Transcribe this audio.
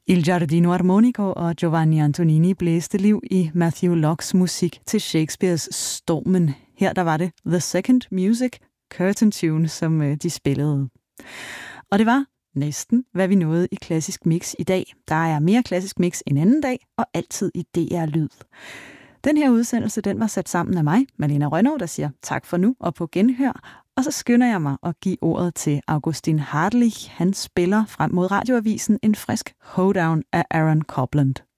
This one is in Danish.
Il Giardino Armonico og Giovanni Antonini blæste liv i Matthew Locks musik til Shakespeares Stormen. Her der var det The Second Music, Curtain Tune, som de spillede. Og det var næsten, hvad vi nåede i Klassisk Mix i dag. Der er mere Klassisk Mix en anden dag, og altid i DR Lyd. Den her udsendelse, den var sat sammen af mig, Malene Rønnow, der siger tak for nu og på genhør. Og så skynder jeg mig at give ordet til Augustin Hartlich. Han spiller frem mod radioavisen en frisk hoedown af Aaron Copland.